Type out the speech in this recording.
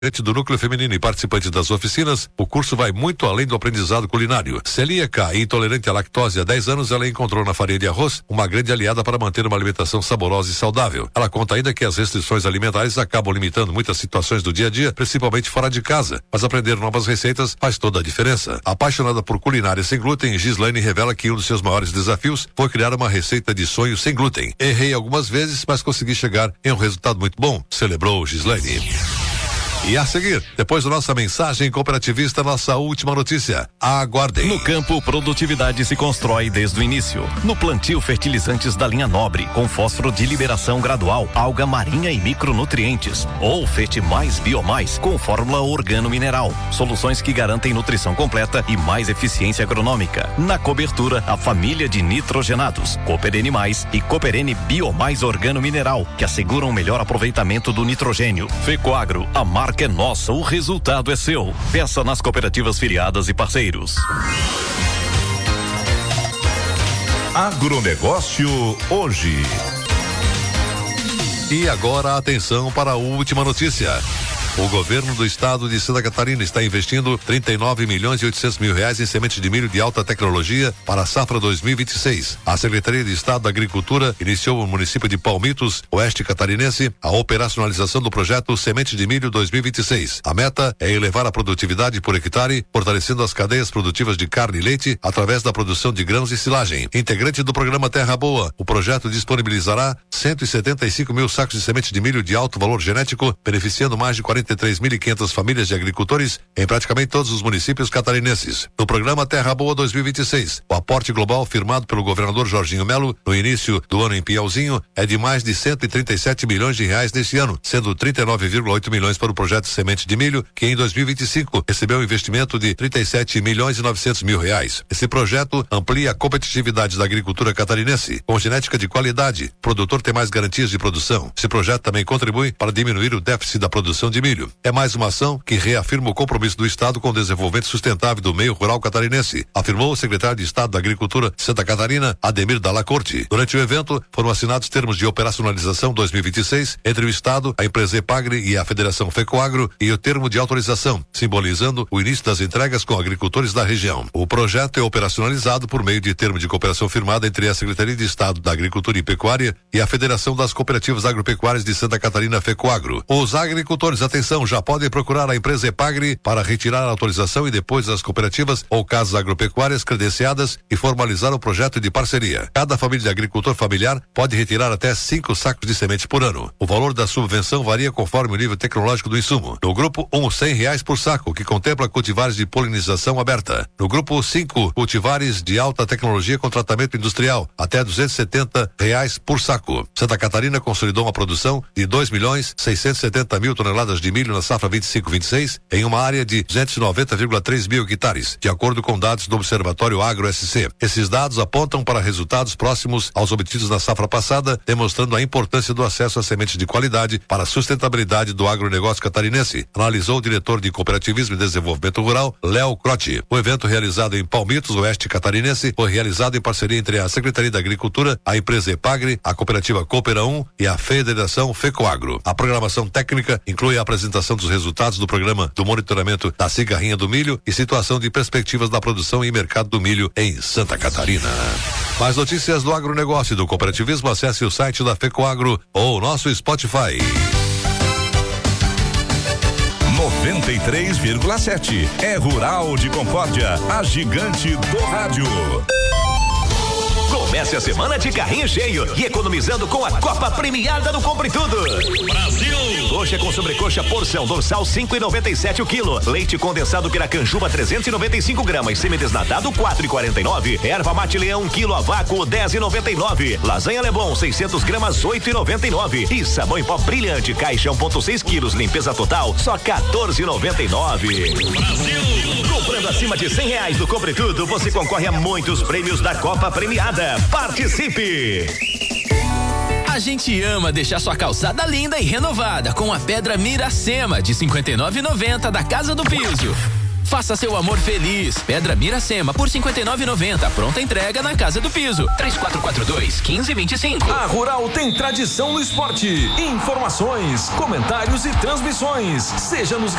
do Núcleo Feminino e participante das oficinas, o curso vai muito além do aprendizado culinário. Celíaca e intolerante à lactose há 10 anos, ela encontrou na farinha de arroz uma grande aliada para manter uma alimentação saborosa e saudável. Ela conta ainda que as restrições alimentares acabam limitando muitas situações do dia a dia, principalmente fora de casa, mas aprender novas receitas faz toda a diferença. Apaixonada por culinária sem glúten, Gislaine revela que um dos seus maiores desafios foi criar uma receita de sonho sem glúten. Errei algumas vezes, mas consegui chegar em um resultado muito bom, celebrou Gislaine. E a seguir, depois da nossa mensagem cooperativista, nossa última notícia. Aguardem. No campo, produtividade se constrói desde o início. No plantio, fertilizantes da linha Nobre, com fósforo de liberação gradual, alga marinha e micronutrientes. Ou Fete Mais Biomais, com fórmula organo-mineral. Soluções que garantem nutrição completa e mais eficiência agronômica. Na cobertura, a família de nitrogenados, Cooperene Mais e Cooperene Biomais Organo-Mineral, que asseguram o melhor aproveitamento do nitrogênio. Fecoagro, a marca é nossa, o resultado é seu. Peça nas cooperativas filiadas e parceiros. Agronegócio hoje. E agora atenção para a última notícia. O governo do estado de Santa Catarina está investindo 39.800.000 reais em sementes de milho de alta tecnologia para a safra 2026. A Secretaria de Estado da Agricultura iniciou no município de Palmitos, oeste catarinense, a operacionalização do projeto Semente de Milho 2026. A meta é elevar a produtividade por hectare, fortalecendo as cadeias produtivas de carne e leite através da produção de grãos e silagem. Integrante do programa Terra Boa, o projeto disponibilizará 175 mil sacos de semente de milho de alto valor genético, beneficiando mais de 43.500 famílias de agricultores em praticamente todos os municípios catarinenses. No programa Terra Boa 2026, o aporte global firmado pelo governador Jorginho Melo no início do ano em Piauzinho é de mais de 137 milhões de reais neste ano, sendo 39,8 milhões para o projeto Semente de Milho, que em 2025 recebeu um investimento de 37.900.000 reais. Esse projeto amplia a competitividade da agricultura catarinense. Com genética de qualidade, o produtor tem mais garantias de produção. Esse projeto também contribui para diminuir o déficit da produção de milho. É mais uma ação que reafirma o compromisso do Estado com o desenvolvimento sustentável do meio rural catarinense, afirmou o secretário de Estado da Agricultura de Santa Catarina, Ademir Dalla Corte. Durante o evento, foram assinados termos de operacionalização 2026 entre o Estado, a empresa Epagre e a Federação Fecoagro e o termo de autorização, simbolizando o início das entregas com agricultores da região. O projeto é operacionalizado por meio de termo de cooperação firmado entre a Secretaria de Estado da Agricultura e Pecuária e a Federação das Cooperativas Agropecuárias de Santa Catarina, Fecoagro. Os agricultores, atenção, já podem procurar a empresa Epagre para retirar a autorização e depois as cooperativas ou casas agropecuárias credenciadas e formalizar o projeto de parceria. Cada família de agricultor familiar pode retirar até 5 sacos de sementes por ano. O valor da subvenção varia conforme o nível tecnológico do insumo. No grupo 1, R$100 por saco, que contempla cultivares de polinização aberta. No grupo 5, cultivares de alta tecnologia com tratamento industrial, até R$270 por saco. Santa Catarina consolidou uma produção de 2.670.000 toneladas de milho na safra 25-26 em uma área de 290,3 mil hectares, de acordo com dados do Observatório Agro-SC. Esses dados apontam para resultados próximos aos obtidos na safra passada, demonstrando a importância do acesso a sementes de qualidade para a sustentabilidade do agronegócio catarinense, analisou o diretor de Cooperativismo e Desenvolvimento Rural, Léo Crotti. O evento realizado em Palmitos, oeste catarinense, foi realizado em parceria entre a Secretaria da Agricultura, a empresa Epagre, a cooperativa Coopera 1 e a Federação Fecoagro. A programação técnica inclui a apresentação dos resultados do programa do monitoramento da cigarrinha do milho e situação de perspectivas da produção e mercado do milho em Santa Catarina. Mais notícias do agronegócio e do cooperativismo, acesse o site da Fecoagro ou o nosso Spotify. 93,7 é Rural de Concórdia, a gigante do rádio. Comece a semana de carrinho cheio e economizando com a Copa Premiada do Compre Tudo. Brasil! Coxa com sobrecoxa porção dorsal 5,97 o quilo. Leite condensado Piracanjuba 395 gramas, semidesnatado 4,49. Erva mate leão 1 quilo a vácuo 10,99. Lasanha Lebon 600 gramas 8,99. E sabão em pó brilhante caixa 1,6 quilos, limpeza total só 14,99. Brasil! Comprando acima de R$100 do Compre Tudo, você concorre a muitos prêmios da Copa Premiada. Participe! A gente ama deixar sua calçada linda e renovada com a pedra Miracema de R$59,90 da Casa do Piso. Faça seu amor feliz. Pedra Miracema por 59,90. Pronta entrega na Casa do Piso. 3442-1525. A Rural tem tradição no esporte. Informações, comentários e transmissões. Seja nos